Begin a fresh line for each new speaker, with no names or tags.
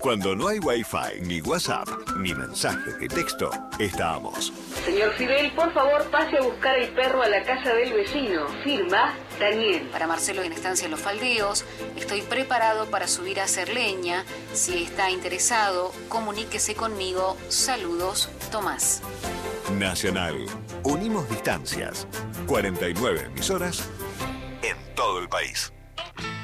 Cuando no hay Wi-Fi, ni WhatsApp, ni mensaje de texto, estamos.
Señor Fidel, por favor, pase a buscar el perro a la casa del vecino. Firma, Daniel.
Para Marcelo en Estancia Los Faldeos, estoy preparado para subir a hacer leña. Si está interesado, comuníquese conmigo. Saludos, Tomás.
Nacional. Unimos distancias. 49 emisoras en todo el país.